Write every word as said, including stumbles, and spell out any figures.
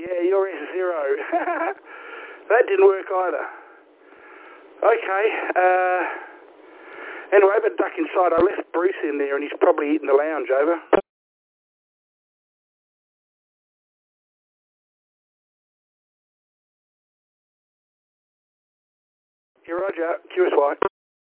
Yeah, you're in zero. That didn't work either. Okay, uh, anyway, but duck inside. I left Bruce in there and he's probably eating the lounge, over. Yeah, roger, Q S Y.